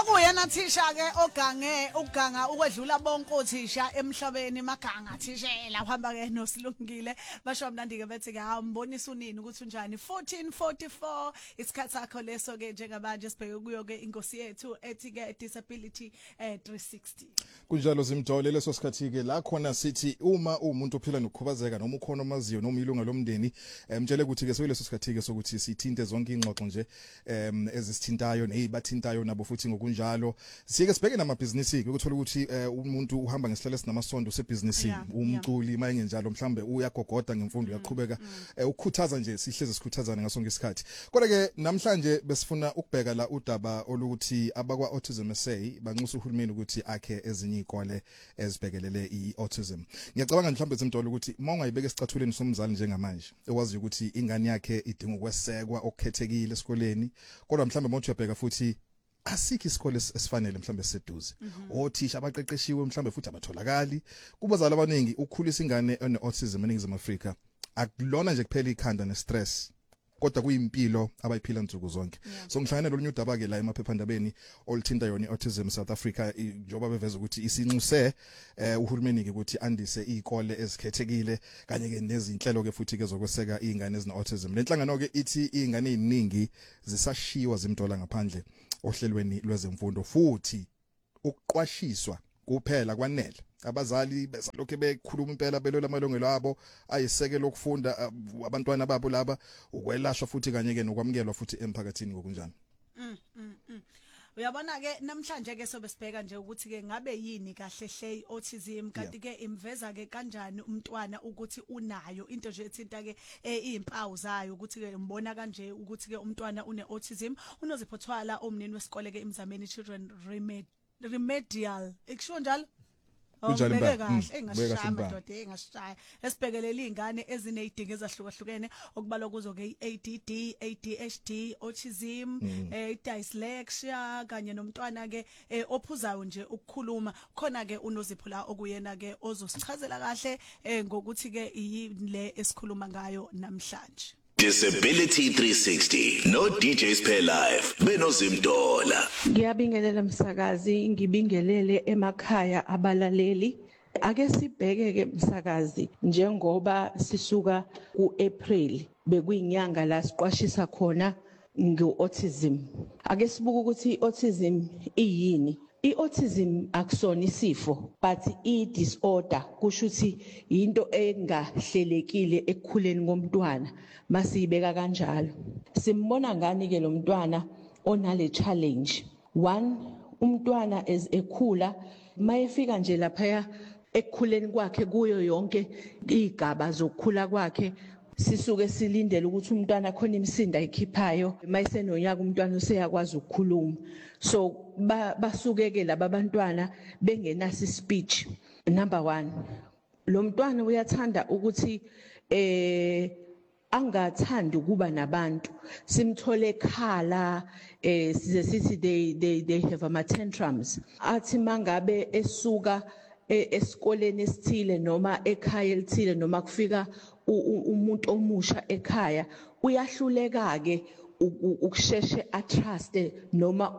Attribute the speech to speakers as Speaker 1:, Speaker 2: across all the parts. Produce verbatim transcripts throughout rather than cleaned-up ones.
Speaker 1: Okuyena thisha ke ogange uganga ukwedlula bonke othisha emhlabeni maganga thishela uhamba ke nosilungile basho mnandi ke bethi ke ha mbonisa unini ukuthi unjani fourteen forty-four isikhathi sakho leso ke njengabanje sibheke kuyo ke inkosi yethu ethi ke disability eh three sixty
Speaker 2: kunjalo Zimdole leso sikhathi ke la khona sithi uma umuntu ophila nokukhubazeka noma ukhona omaziyo noma ilunga lomndeni emtshele ukuthi ke soyileso sikhathi ke sokuthi sithinte zonke ingxoxo nje em ezisithintayo nezibathintayo nabo futhi ngokunjalo sike sibheke namabhizinisi ke ukuthola ukuthi umuntu uhamba ngesihlalo sinamasondo sebhizinisi umculi maye ngenjalo mhlambe uyagogoda ngemfundo uyaqhubeka ukukhuthaza nje sihleze sikhuthazana ngasonke isikhathi kodwa ke namhlanje besifuna ukubheka la udaba olukuthi abakwa Autism S A banxusa uhulumeni ukuthi akhe ezinye izikole ezibhekelele iautism ngiyacabanga mhlambe Zimdole ukuthi mawungayibeka esicathuleni somzali njengamanje ekwazi ukuthi ingane yakhe idinga ukwesekwa okukhethekile esikoleni kodwa mhlambe mawuthi uyabheka futhi asikho isikole esifanele mhlambe seduze othisha abaqeqeshiwe mhlambe futhi abatholakali kubazali abaningi ukukhulisa ingane ene autism eNingizimu Afrika akulona nje kuphela ikhanda nestress kodwa kuyimpilo abayiphila nsuku zonke so ngihlangana lolu udaba ke la emaphephandabeni oluthinta yona iautism South Africa njoba beveza ukuthi isinxuse eh uhulumeni ke ukuthi andise izikole ezikhethekile kanye ke nezinhlelo ke futhi ke zokweseka izingane ezine autism lenhlangano ke ithi izingane eziningi zisashiwa Zimdola ngaphandle ohlelweni lwezemfundo futhi ukuqwashiswa kuphela kwanele abazali besalokho bekhuluma impela belola amalungelo abo ayisekelo lokufunda abantwana babo laba ukwelashwa futhi kanye ke nokwamukelwa futhi emphakathini ngokunjani
Speaker 1: mm mm uyabona ke namhlanje ke sobe sibheka nje ukuthi ke ngabe yini kahle hle autism kanti ke imveza ke kanjani umntwana ukuthi unayo into nje ethinta ke izimpawu zayo ukuthi ke mbona kanje ukuthi ke umntwana une autism unoziphothwala omnini wesikole ke imzameni children remedial ikusho njalo
Speaker 2: kunjalo
Speaker 1: kahle engashaya amadoda engashaya esibhekelela izingane ezinezidingo ezahlukahlukene okubalwa kuzo ke A D D, A D H D, autism, eh dyslexia kanye nomntwana ke ophuzayo nje ukukhuluma khona ke unozipho la okuyena ke ozosichazela kahle ngokuthi ke yile esikhuluma ngayo namhlanje.
Speaker 3: Disability three sixty no D J Spare Live beno Zimdola.
Speaker 4: Ngiyabingelela msakazi ngibingelele emakhaya abalaleli ake sibheke ke msakazi njengoba sisuka kuApril bekuyinyanga la siqwashisa khona ngeautism ake sibuka ukuthi autism iyini iautism akusona isifo but i disorder kusho ukuthi into engahlelekile ekukhuleni komntwana masiyibeka kanjalo simbona ngani ke lo mntwana onale challenge one umntwana as ekhula mayefika nje lapha ekukhuleni kwakhe kuyo yonke igaba zokukhula kwakhe sisuke silindele ukuthi umntwana khona imsinda ekhiphayo mayisenonyaka umntwana useyakwazi ukukhuluma so basuke ke laba bantwana bengenasi speech number one lo mntwana uyathanda ukuthi eh angathandi ukuba nabantu simthole ekhala eh size sithi they they they have ama tantrums athi mangabe esuka esikoleni esithile noma ekhaya elithile noma kufika umuntu omusha ekhaya uyahluleka ke ukusheshe atrust noma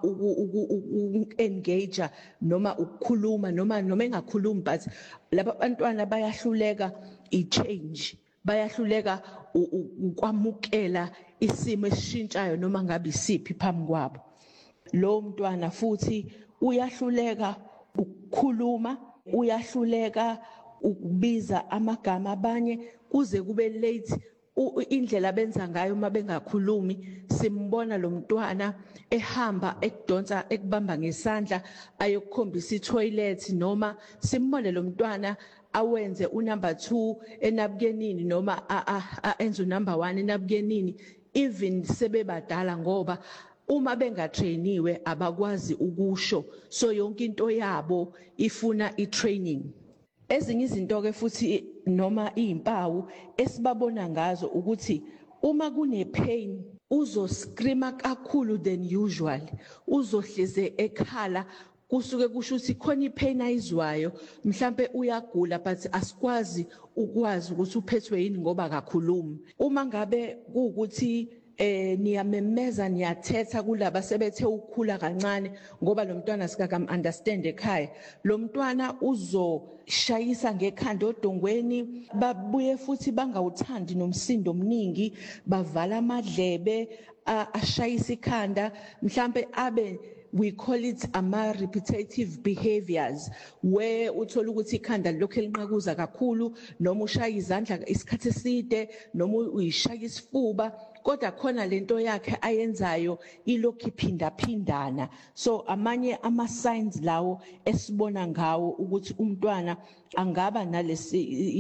Speaker 4: uengage noma ukukhuluma noma noma engakhulumi but laba bantwana bayahluleka ichange bayahluleka ukwamukela isimo esishintshayo noma ngabe isiphi phambi kwabo lo mntwana futhi uyahluleka ukukhuluma uyahluleka ukubiza amagama abanye kuze kube late indlela benza ngayo mabengakhulumi simbona lo mntwana ehamba ekudonsa ekubamba ngesandla ayokukhombisa itoilet noma simbone lo mntwana awenze unumber two enabukenini noma enze unumber one enabukenini even sebebadala ngoba uma bengatrainiwe abakwazi ukusho so yonke into yabo ifuna itraining ezinye izinto ke futhi noma izimpawu esibabona ngazo ukuthi uma kune pain uzo screama kakhulu than usual uzohleze ekhala kusuke kusho ukuthi khona ipain ayizwayo mhlambe uyagula but asikwazi ukwazi ukuthi uphethwe yini ngoba akakhulumi uma ngabe kuukuthi eh niyamemeza niyathetha kulaba sebethe ukukhula kancane ngoba lo mntwana sikakam understand ekhaya lo mntwana uzoshayisa ngekhanda odongweni babuye futhi bangawuthandi nomsindo omningi bavala amadlebe ashayisa ikhanda mhlambe abe we call it ama repetitive behaviors where uthola ukuthi ikhanda lokho elinqakuza kakhulu noma ushaya izandla isikhathi eside noma uyishaya isifuba kodwa khona lento yakhe ayenzayo ilokhu iphinda phindana so amanye ama signs lawo esibona ngawo ukuthi umntwana angaba nalesi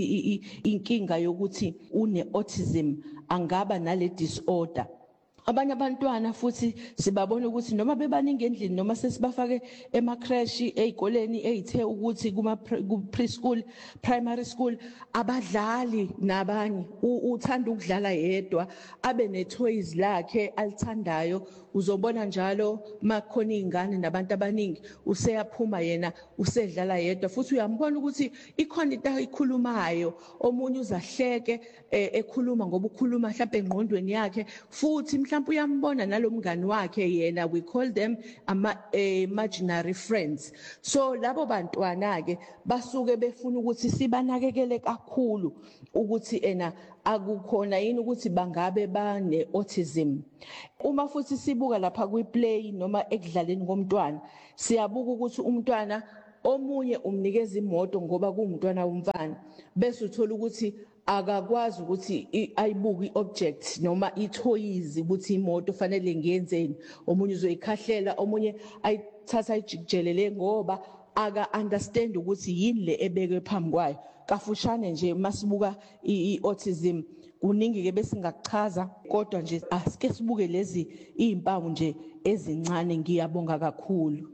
Speaker 4: inkinga yokuthi une autism angaba nale disorder. Abanye abantwana futhi sibabona ukuthi noma bebaningi endlini noma sesibafake ema crash ezikoleni ezithe ukuthi kuma preschool primary school abadlali nabanye uthanda ukudlala yedwa abe ne toys lakhe alithandayo uzobona njalo makhona izingane nabantu abaningi useyaphuma yena usedlala yedwa futhi uyambona ukuthi ikhona into ayikhulumayo omunye uzahleke ekhuluma ngoba ukhuluma mhlawumbe engqondweni yakhe futhi mhlawumbe uyambona nalomngani wakhe yena we call them ama imaginary friends so labo bantwana ke basuke befuna ukuthi sibanakekele kakhulu ukuthi ena akukhona yini ukuthi bangabe bane autism. Uma futhi sibuka lapha kwi play noma ekudlaleni komntwana siyabuka ukuthi umntwana omunye umnikeza imoto ngoba kuumntwana womfana bese uthola ukuthi akakwazi ukuthi ayibuke iobject noma ithoyizi ukuthi imoto fanele ngiyenzeni omunye uzoyikhahlela omunye ayithatha ayijikelele ngoba aka understand ukuthi yini le ebekwe phambi kwayo kafushane nje masibuka iautism kuningi ke besingakuchaza kodwa nje asike sibuke lezi izimpawu nje ezincane ngiyabonga kakhulu.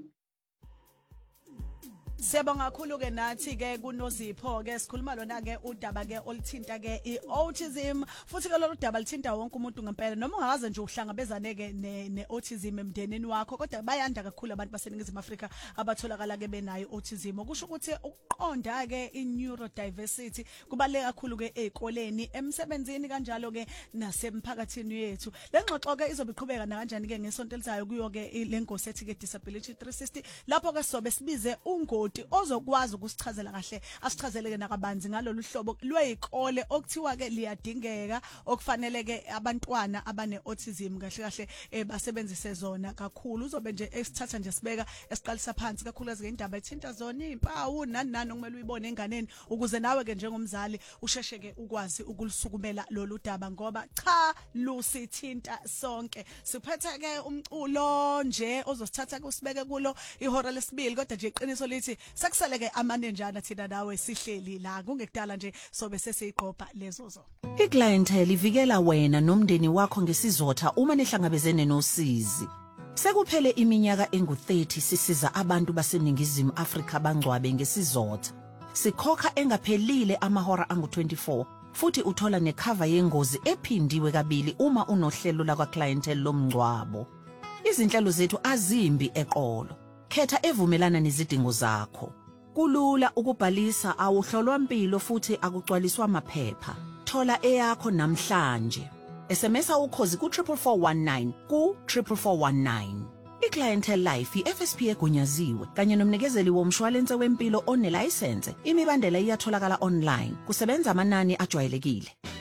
Speaker 1: Siyabonga kakhulu ke nathi ke kuNozipho ke sikhuluma lona ke udaba ke olithinta ke iautism futhi ke lolu daba lithinta wonke umuntu ngempela noma ungakaze nje uhlangabezane ke neautism emndenini wakho kodwa bayanda kakhulu abantu baseningizimu Afrika abatholakala ke benayo autism okusho ukuthi ukuqonda ke ineurodiversity kubaleka kakhulu ke ezikoleni emsebenzini kanjalo ke nasemphakathini yethu. Lengxoxo ke izobe iqhubeka na kanjani ke ngesonto elizayo kuyo ke lengosi ethi ke disability three sixty lapho ke sobe sibize ungoti ozokwazi ukusichazela kahle asichazeleke nakabanzi ngalolu hlobo lwezikole okuthiwa ke liyadingeka okufanele ke abantwana abane autism kahle kahle basebenzise zona kakhulu uzobe nje esithatha nje sibeka esiqalisa phansi kakhulu ezindaba ethinta zona izimpawu nani nani okumele uyibone enganeni ukuze nawe ke njengomzali usheshe ke ukwazi ukulisukumela lolu daba ngoba cha lusithinta sonke siphethe ke umculo nje ozosithatha kusibeke kulo ihora lesibili kodwa nje iqiniso lithi sekuseleke amanenjana thina nawe sihleli la kungekudala nje sobe sesiqopha lezo zo.
Speaker 5: iClientele ivikela wena nomndeni wakho ngesizotha uma nihlangabezene nosizi. Sekuphele iminyaka engu thirty sisiza abantu baseningizimu Afrika bangcwabe ngesizotha. Sikhokha engaphelile amahora angu twenty-four futhi uthola necover yengozi ephindiwe kabili uma unohlelo la kwaClientele lomngcwabo. Izinhlelo zethu azimbi eqolo. Khetha evumelana nezidingo zakho. Kulula ukubhalisa awuhlolwa impilo futhi akugcwaliswa amaphepha. Thola eyakho namhlanje. S M S ukhozi ku four four one nine ku four four one nine. iClientele Life i-F S P egunyaziwe kanye nomnikezeli womshwalense wempilo onelicense. Imibandela iyatholakala online. Kusebenza amanani ajwayelekile.